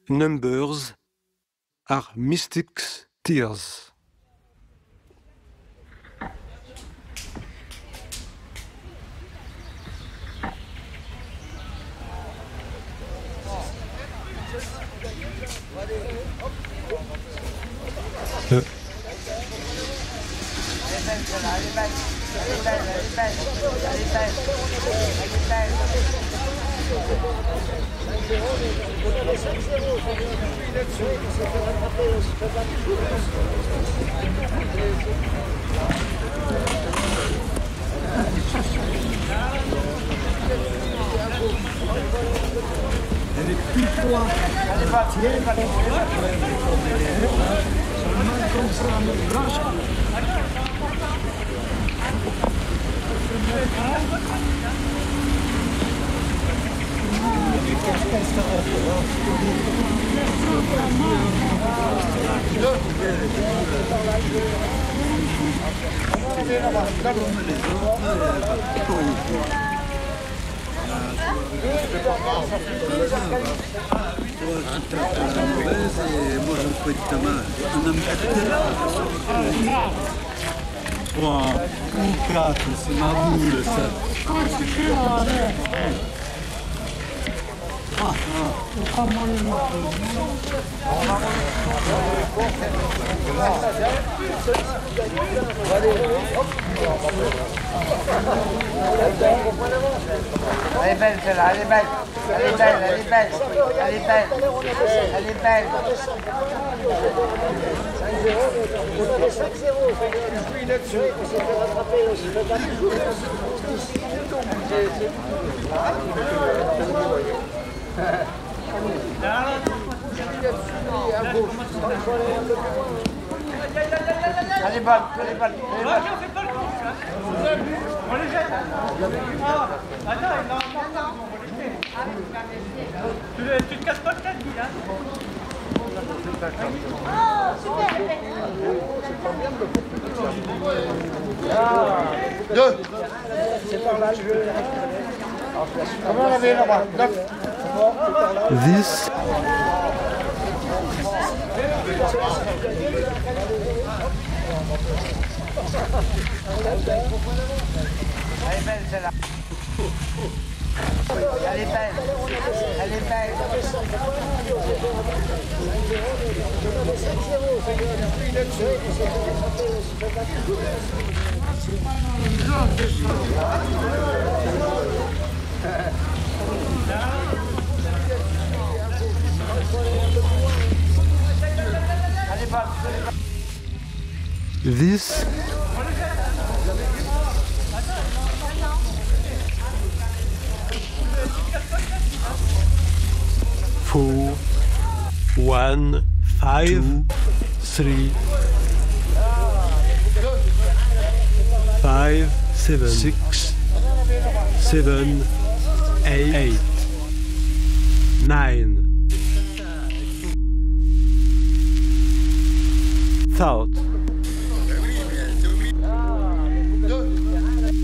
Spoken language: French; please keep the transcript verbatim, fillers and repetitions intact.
numbers are mystic tears. Euh. Elle est plus toi. Allez, va, tiens, va, comme ça, mais blanche. Moi je fais de mal. Wow, un quatre, c'est ma boule ça. Ah, ah. Elle est belle celle-là, elle est belle, elle est belle, elle est belle, elle est belle, elle est belle. cinq zéro, on avait cinq zéro, je suis là-dessus, on s'est fait rattraper, on s'est fait battre. Elle est bonne, elle est bonne, elle est bonne. Fais pas le coup, on les jette. Ah, attends, il est en portable, on va les jeter. Tu, le, tu te casses pas le tête, lui, hein. Oh, super. Deux. C'est par là, je veux. Comment on avait là-bas? Neuf. This Elle est belle celle-là. Elle est belle. Elle est belle. Elle est bonne. This four, one, five, two, three, five, seven, six, seven, eight, eight, nine. Thought.